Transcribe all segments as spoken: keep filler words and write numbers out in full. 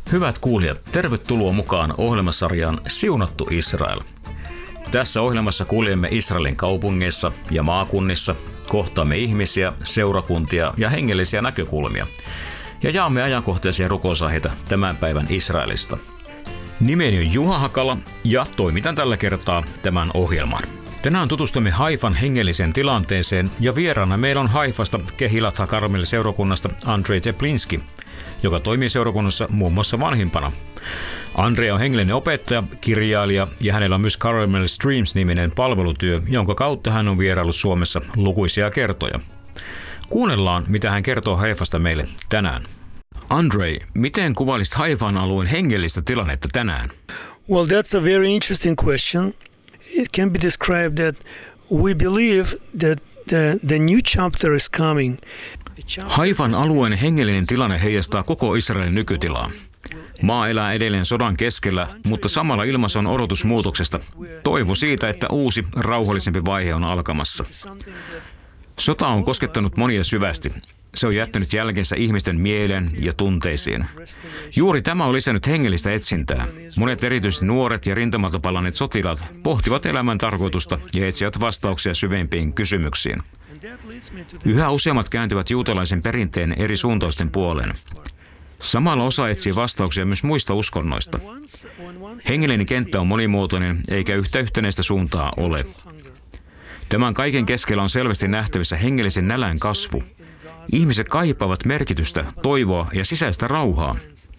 Hyvät kuulijat, tervetuloa mukaan ohjelmasarjaan Siunattu Israel. Tässä ohjelmassa kuljemme Israelin kaupungeissa ja maakunnissa, kohtaamme ihmisiä, seurakuntia ja hengellisiä näkökulmia ja jaamme ajankohtaisia rukousaiheita tämän päivän Israelista. Nimeni on Juha Hakala ja toimitan tällä kertaa tämän ohjelman. Tänään tutustumme Haifan hengelliseen tilanteeseen ja vieraana meillä on Haifasta Kehilat HaKarmel seurakunnasta Andrei Teplinski, joka toimii seurakunnassa muun muassa vanhimpana. Andrei on hengellinen opettaja, kirjailija ja hänellä on myös Carmel Streams-niminen palvelutyö, jonka kautta hän on vieraillut Suomessa lukuisia kertoja. Kuunnellaan, mitä hän kertoo Haifasta meille tänään. Andrei, miten kuvailisit Haifan alueen hengellistä tilannetta tänään? Well, that's a very interesting question. It can be described that we believe that the, the new chapter is coming. Haifan alueen hengellinen tilanne heijastaa koko Israelin nykytilaa. Maa elää edelleen sodan keskellä, mutta samalla ilmassa on odotus muutoksesta. Toivo siitä, että uusi, rauhallisempi vaihe on alkamassa. Sota on koskettanut monia syvästi. Se on jättänyt jälkeensä ihmisten mieleen ja tunteisiin. Juuri tämä on lisännyt hengellistä etsintää. Monet erityisesti nuoret ja rintamalta palanneet sotilaat pohtivat elämän tarkoitusta ja etsivät vastauksia syvempiin kysymyksiin. Yhä useammat kääntyvät juutalaisen perinteen eri suuntausten puoleen. Samalla osa etsii vastauksia myös muista uskonnoista. Hengellinen kenttä on monimuotoinen eikä yhtä yhtenäistä suuntaa ole. Tämän kaiken keskellä on selvästi nähtävissä hengellisen nälän kasvu. Ihmiset kaipaavat merkitystä, toivoa ja sisäistä rauhaa.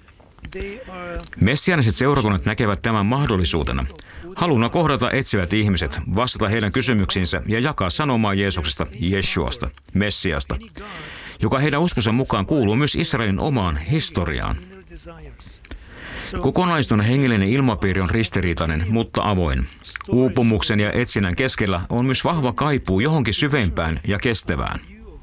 Messiaaniset seurakunnat näkevät tämän mahdollisuutena. Haluna kohdata etsivät ihmiset, vastata heidän kysymyksiinsä ja jakaa sanomaa Jeesuksesta, Jeshuasta, Messiasta, joka heidän uskonsa mukaan kuuluu myös Israelin omaan historiaan. Kokonaisuuden hengellinen ilmapiiri on ristiriitainen, mutta avoin. Uupumuksen ja etsinnän keskellä on myös vahva kaipuu johonkin syvempään ja kestävään.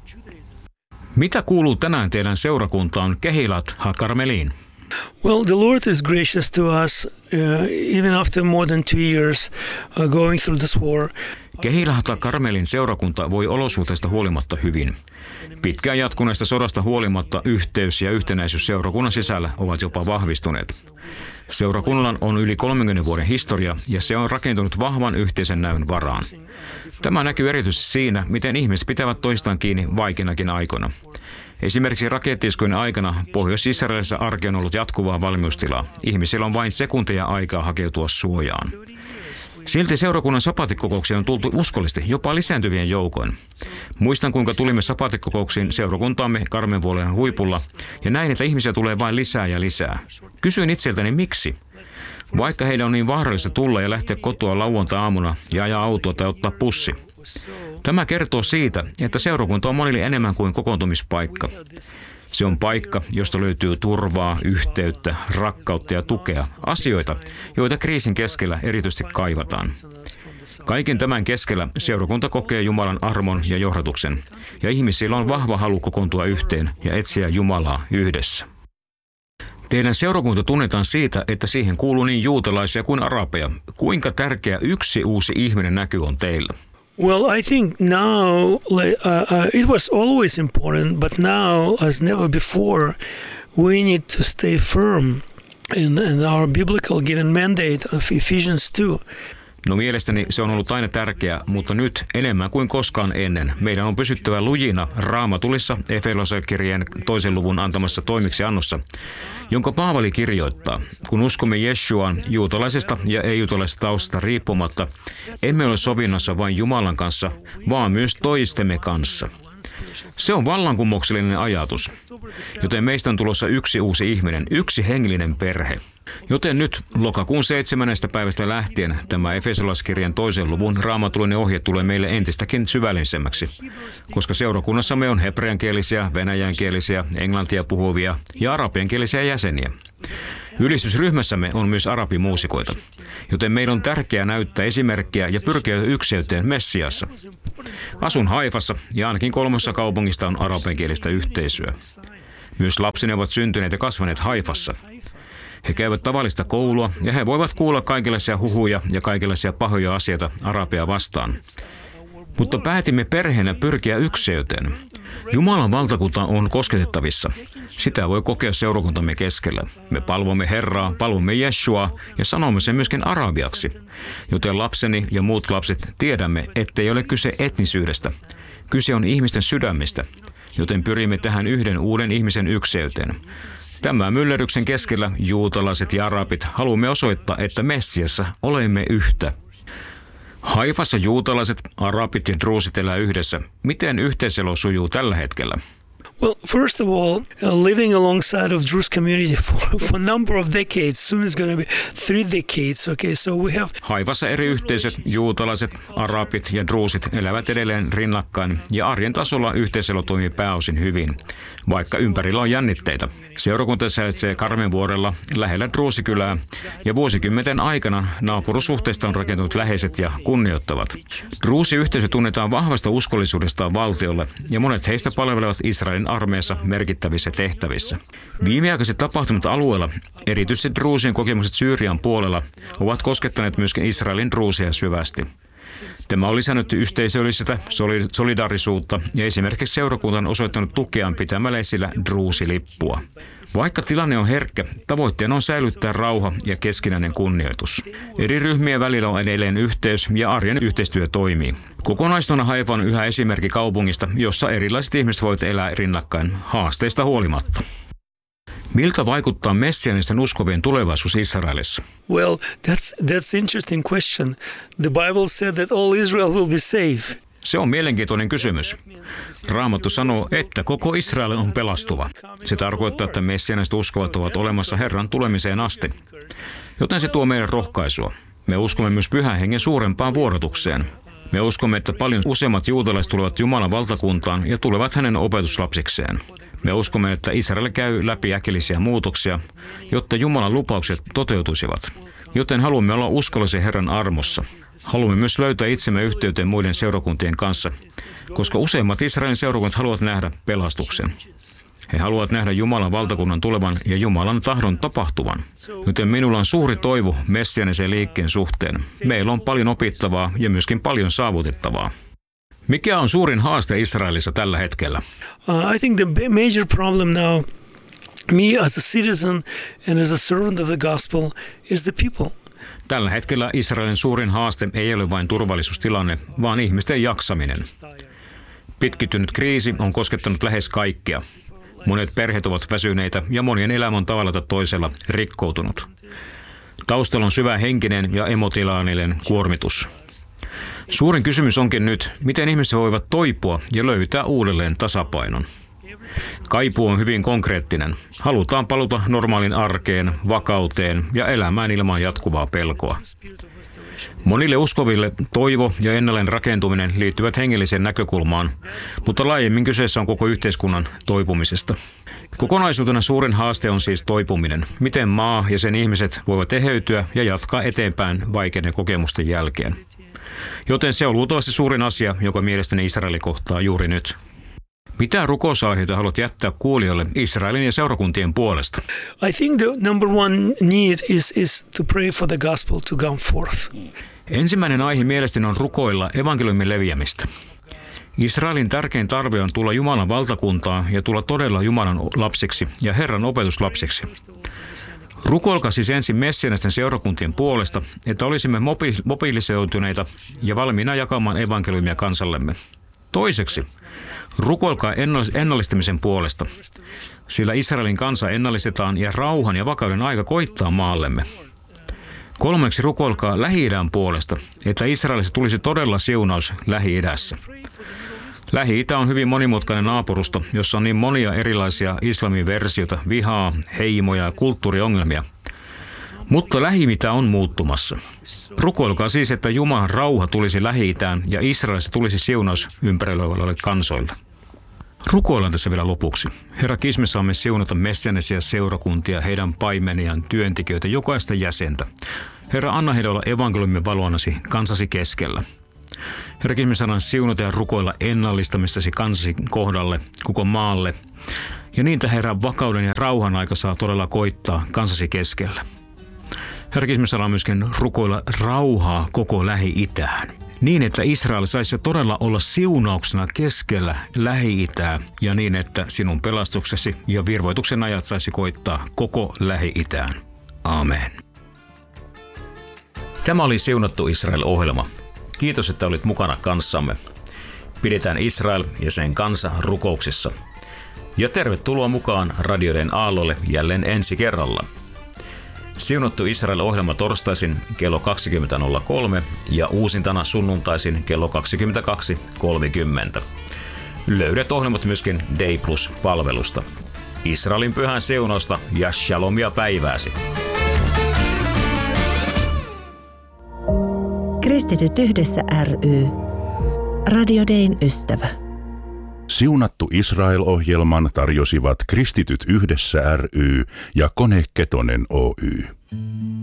Mitä kuuluu tänään teidän seurakuntaan Kehilat HaKarmeliin? Well, the Lord is gracious to us, uh, even after more than two years uh, going through this war. Kehilat HaKarmelin seurakunta voi olosuhteista huolimatta hyvin. Pitkään jatkuneesta sodasta huolimatta yhteys ja yhtenäisyys seurakunnan sisällä ovat jopa vahvistuneet. Seurakunnalla on yli kolmenkymmenen vuoden historia ja se on rakentunut vahvan yhteisen näyn varaan. Tämä näkyy erityisesti siinä, miten ihmiset pitävät toistaan kiinni vaikeinakin aikoina. Esimerkiksi rakettiiskujen aikana Pohjois-Israelissa arki on ollut jatkuvaa valmiustilaa. Ihmisillä on vain sekunteja aikaa hakeutua suojaan. Silti seurakunnan sapaatikokouksiin on tultu uskollisesti, jopa lisääntyvien joukoin. Muistan, kuinka tulimme sapaatikokouksiin seurakuntaamme Karmenvuolen huipulla, ja näin, että ihmisiä tulee vain lisää ja lisää. Kysyin itseltäni, miksi? Vaikka heidän on niin vaarallista tulla ja lähteä kotoa lauantai-aamuna ja ajaa autoa tai ottaa pussi. Tämä kertoo siitä, että seurakunta on monille enemmän kuin kokoontumispaikka. Se on paikka, josta löytyy turvaa, yhteyttä, rakkautta ja tukea, asioita, joita kriisin keskellä erityisesti kaivataan. Kaiken tämän keskellä seurakunta kokee Jumalan armon ja johdatuksen, ja ihmisillä on vahva halu kokoontua yhteen ja etsiä Jumalaa yhdessä. Teidän seurakunta tunnetaan siitä, että siihen kuuluu niin juutalaisia kuin arabeja. Kuinka tärkeä yksi uusi ihminen näky on teillä? Well, I think now, like, uh, uh, it was always important, but now, as never before, we need to stay firm in, in our biblical given mandate of Ephesians two. No mielestäni se on ollut aina tärkeää, mutta nyt enemmän kuin koskaan ennen. Meidän on pysyttävä lujina Raamatulissa Efesolaiskirjeen toisen luvun antamassa toimeksiannossa, jonka Paavali kirjoittaa. Kun uskomme Jeshuaan juutalaisesta ja ei-juutalaisesta taustasta riippumatta, emme ole sovinnossa vain Jumalan kanssa, vaan myös toistemme kanssa. Se on vallankumouksellinen ajatus, joten meistä on tulossa yksi uusi ihminen, yksi hengellinen perhe. Joten nyt lokakuun seitsemännestä päivästä lähtien tämä Efesolaiskirjan toisen luvun raamatullinen ohje tulee meille entistäkin syvällisemmäksi, koska seurakunnassamme on hebreankielisiä, venäjänkielisiä, englantia puhuvia ja arabiankielisiä jäseniä. Ylistysryhmässämme on myös arabimuusikoita, joten meidän on tärkeää näyttää esimerkkiä ja pyrkiä ykseyteen Messiassa. Asun Haifassa ja ainakin kolmessa kaupungista on arabiankielistä yhteisöä. Myös lapseni ovat syntyneet ja kasvaneet Haifassa. He käyvät tavallista koulua ja he voivat kuulla kaikenlaisia huhuja ja kaikenlaisia pahoja asioita arabia vastaan. Mutta päätimme perheenä pyrkiä ykseyteen. Jumalan valtakunta on kosketettavissa. Sitä voi kokea seurakuntamme keskellä. Me palvomme Herraa, palvomme Jeshua ja sanomme sen myöskin arabiaksi. Joten lapseni ja muut lapset tiedämme, ettei ole kyse etnisyydestä. Kyse on ihmisten sydämistä, joten pyrimme tähän yhden uuden ihmisen ykseyteen. Tämän myllerryksen keskellä juutalaiset ja arabit haluamme osoittaa, että Messiassa olemme yhtä. Haifassa juutalaiset, arabit ja druusit elää yhdessä. Miten yhteiselo sujuu tällä hetkellä? Well, first of all, uh, living alongside of Druze community for, for a number of decades, soon it's going to be three decades, okay, so we have... Haifassa eri yhteisöt, juutalaiset, arabit ja druusit elävät edelleen rinnakkain ja arjen tasolla yhteiselo toimii pääosin hyvin, vaikka ympärillä on jännitteitä. Seurakunta sijaitsee Karmenvuorella lähellä druusikylää ja vuosikymmenten aikana naapurussuhteista on rakentunut läheiset ja kunnioittavat. Druusiyhteisö tunnetaan vahvasta uskollisuudestaan valtiolle ja monet heistä palvelevat Israelin armeijassa merkittävissä tehtävissä. Viimeaikaiset tapahtumat alueella, erityisesti druusien kokemukset Syyrian puolella, ovat koskettaneet myöskin Israelin druusia syvästi. Tämä on lisännyt yhteisöllistä solidaarisuutta ja esimerkiksi seurakunta on osoittanut tukeaan pitämällä esillä druusilippua. Vaikka tilanne on herkkä, tavoitteena on säilyttää rauha ja keskinäinen kunnioitus. Eri ryhmien välillä on edelleen yhteys ja arjen yhteistyö toimii. Kokonaisuutena Haifa on yhä esimerkki kaupungista, jossa erilaiset ihmiset voivat elää rinnakkain haasteista huolimatta. Miltä vaikuttaa messianisten uskovien tulevaisuus Israelissa? Well, that's that's interesting question. The Bible said that all Israel will be safe. Se on mielenkiintoinen kysymys. Raamattu sanoo, että koko Israel on pelastuva. Se tarkoittaa, että messianiset uskovat ovat olemassa Herran tulemiseen asti. Joten se tuo meille rohkaisua. Me uskomme myös Pyhän Hengen suurempaan vuorotukseen. Me uskomme, että paljon useammat juutalaiset tulevat Jumalan valtakuntaan ja tulevat hänen opetuslapsikseen. Me uskomme, että Israel käy läpi äkillisiä muutoksia, jotta Jumalan lupaukset toteutuisivat. Joten haluamme olla uskollisia Herran armossa. Haluamme myös löytää itsemme yhteyteen muiden seurakuntien kanssa, koska useimmat Israelin seurakunnat haluavat nähdä pelastuksen. He haluavat nähdä Jumalan valtakunnan tulevan ja Jumalan tahdon tapahtuvan. Joten minulla on suuri toivo messianisen liikkeen suhteen. Meillä on paljon opittavaa ja myöskin paljon saavutettavaa. Mikä on suurin haaste Israelissa tällä hetkellä? Uh, I think the major problem now, me as a citizen and as a servant of the gospel, is the people. Tällä hetkellä Israelin suurin haaste ei ole vain turvallisuustilanne, vaan ihmisten jaksaminen. Pitkittynyt kriisi on koskettanut lähes kaikkia. Monet perheet ovat väsyneitä ja monien elämä on tavalla tai toisella rikkoutunut. Taustalla on syvä henkinen ja emotionaalinen kuormitus. Suurin kysymys onkin nyt, miten ihmiset voivat toipua ja löytää uudelleen tasapainon. Kaipuu on hyvin konkreettinen. Halutaan paluta normaalin arkeen, vakauteen ja elämään ilman jatkuvaa pelkoa. Monille uskoville toivo ja ennalleen rakentuminen liittyvät hengelliseen näkökulmaan, mutta laajemmin kyseessä on koko yhteiskunnan toipumisesta. Kokonaisuutena suurin haaste on siis toipuminen. Miten maa ja sen ihmiset voivat eheytyä ja jatkaa eteenpäin vaikeiden kokemusten jälkeen. Joten se on luultavasti suurin asia, joka mielestäni Israeli kohtaa juuri nyt. Mitä rukousaiheita haluat jättää kuulijoille Israelin ja seurakuntien puolesta? I think the number one need is, is to pray for the gospel to come forth. Ensimmäinen aihe mielestäni on rukoilla evankeliumin leviämistä. Israelin tärkein tarve on tulla Jumalan valtakuntaan ja tulla todella Jumalan lapsiksi ja Herran opetuslapsiksi. Rukoilkaa siis ensin messianisten seurakuntien puolesta, että olisimme mobilisoituneita ja valmiina jakamaan evankeliumia kansallemme. Toiseksi, rukoilkaa ennallistamisen puolesta, sillä Israelin kansa ennallistetaan ja rauhan ja vakauden aika koittaa maallemme. Kolmeksi, rukoilkaa Lähi-idän puolesta, että Israelissa tulisi todella siunaus Lähi-idässä. Lähi-itä on hyvin monimutkainen naapurusto, jossa on niin monia erilaisia islamin versioita, vihaa, heimoja ja kulttuuriongelmia. Mutta Lähi-itä on muuttumassa. Rukoilkaa siis, että Jumalan rauha tulisi Lähi-itään ja Israelissa tulisi siunaus ympärillä oleville kansoille. Rukoillaan tässä vielä lopuksi. Herra, kiitos, me saamme siunata messianisia seurakuntia, heidän paimeniaan, työntekijöitä, jokaista jäsentä. Herra, anna heidän olla evankeliumin valoanasi kansasi keskellä. Herra, kiitos, me saadaan siunata ja rukoilla ennallistamistasi kansasi kohdalle, koko maalle. Ja niitä, Herra, vakauden ja rauhan aika saa todella koittaa kansasi keskellä. Herra, kiitos, me saadaan myöskin rukoilla rauhaa koko Lähi-itään. niin, että Israel saisi todella olla siunauksena keskellä Lähi-Itää ja niin, että sinun pelastuksesi ja virvoituksen ajat saisi koittaa koko Lähi-Itään. Amen. Tämä oli Siunattu Israel-ohjelma. Kiitos, että olit mukana kanssamme. Pidetään Israel ja sen kansa rukouksissa. Ja tervetuloa mukaan radioiden aallolle jälleen ensi kerralla. Siunattu Israel-ohjelma torstaisin kello kaksikymmentä nolla kolme ja uusintana sunnuntaisin kello kaksikymmentäkaksi kolmekymmentä. Löydät ohjelmat myöskin Day Plus-palvelusta. Israelin pyhän siunausta ja shalomia päivääsi. Kristityt yhdessä ry. Radio Dayn ystävä. Siunattu Israel-ohjelman tarjosivat Kristityt yhdessä ry ja Kone Ketonen Oy.